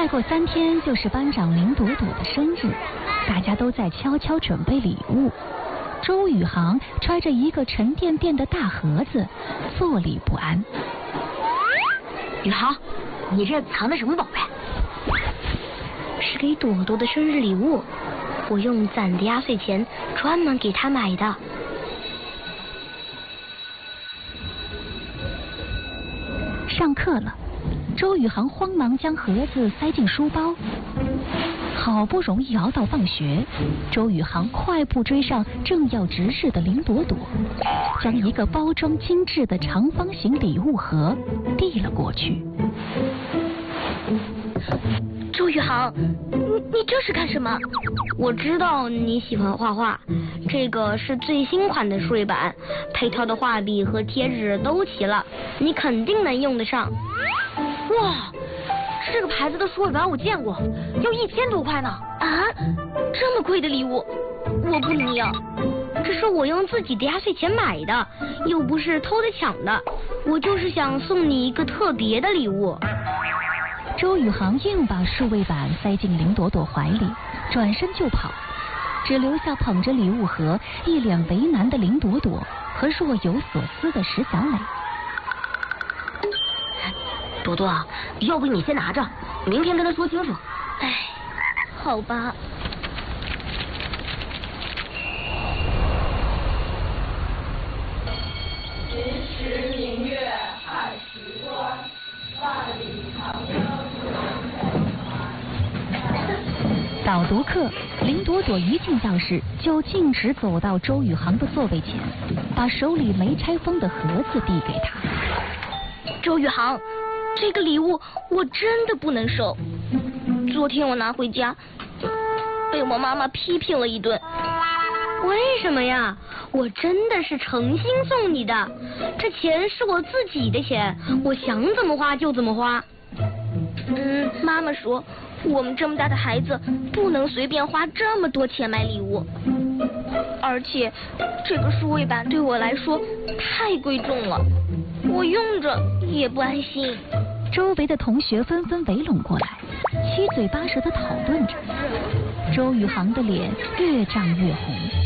再过3天就是班长林朵朵的生日，大家都在悄悄准备礼物。周宇航揣着一个沉甸甸的大盒子，坐立不安。 宇航，你这藏的什么宝贝？ 是给朵朵的生日礼物，我用攒的压岁钱专门给她买的。 上课了，周宇航慌忙将盒子塞进书包。好不容易熬到放学，周宇航快步追上正要直视的林朵朵，将一个包装精致的长方形礼物盒递了过去。 周宇航，你这是干什么？我知道你喜欢画画，这个是最新款的数位板，配套的画笔和贴纸都齐了，你肯定能用得上。 哇，这个牌子的数位板我见过，要1000多块呢。 啊，这么贵的礼物，我不能要。这是我用自己的压岁钱买的，又不是偷的抢的，我就是想送你一个特别的礼物。 周宇航硬把数位板塞进林朵朵怀里，转身就跑，只留下捧着礼物盒一脸为难的林朵朵和若有所思的石小磊。 朵朵，要不你先拿着，明天跟他说清楚。 哎，好吧。 秦时明月汉时关，万里长征人海。 导读课，林朵朵一进教室就径直走到周宇航的座位前，把手里没拆封的盒子递给他。 周宇航，这个礼物我真的不能收。昨天我拿回家，被我妈妈批评了一顿。为什么呀？我真的是诚心送你的，这钱是我自己的钱，我想怎么花就怎么花。妈妈说我们这么大的孩子不能随便花这么多钱买礼物，而且这个数位板对我来说太贵重了，我用着也不安心。 周围的同学纷纷围拢过来，七嘴八舌地讨论着。周宇航的脸越涨越红。